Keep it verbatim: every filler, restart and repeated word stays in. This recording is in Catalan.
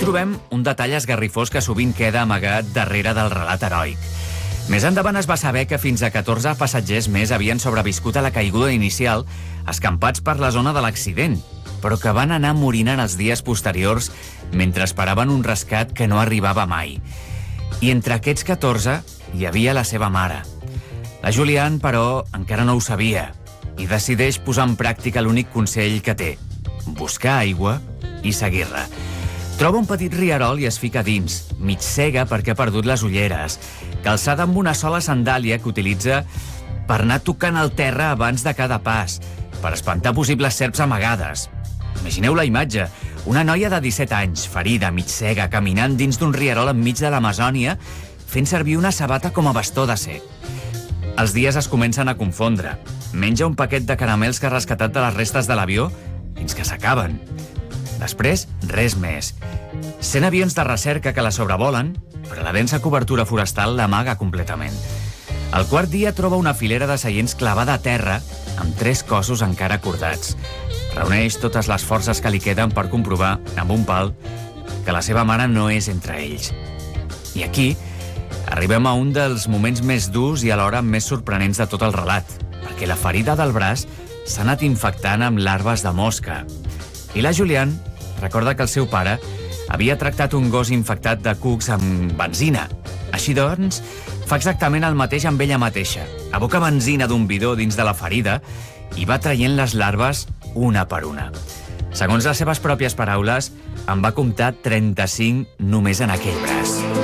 trobem un detall esgarrifós que sovint queda amagat darrere del relat heroic. Més endavant es va saber que fins a catorze passatgers més havien sobreviscut a la caiguda inicial, escampats per la zona de l'accident, però que van anar morint en els dies posteriors mentre esperaven un rescat que no arribava mai. I entre aquests catorze hi havia la seva mare. La Julianne, però, encara no ho sabia i decideix posar en pràctica l'únic consell que té: buscar aigua i seguir-la. Troba un petit rierol i es fica dins, mig cega perquè ha perdut les ulleres, calçada amb una sola sandàlia que utilitza per anar tocant el terra abans de cada pas, per espantar possibles serps amagades. Imagineu la imatge: una noia de disset anys, ferida, mig cega, caminant dins d'un rierol enmig de l'Amazònia, fent servir una sabata com a bastó de cec. Els dies es comencen a confondre. Menja un paquet de caramels que ha rescatat de les restes de l'avió fins que s'acaben. Després, res més. Sent avions de recerca que la sobrevolen, però la densa cobertura forestal l'amaga completament. Al quart dia troba una filera de seients clavada a terra amb tres cossos encara acordats. Reuneix totes les forces que li queden per comprovar, amb un pal, que la seva mare no és entre ells. I aquí arribem a un dels moments més durs i alhora més sorprenents de tot el relat, perquè la ferida del braç s'ha anat infectant amb larves de mosca. I la Julianne recorda que el seu pare havia tractat un gos infectat de cucs amb benzina. Així doncs, fa exactament el mateix amb ella mateixa. Aboca benzina d'un bidó dins de la ferida i va traient les larves una per una. Segons les seves pròpies paraules, en va comptar trenta-cinc només en aquell braç.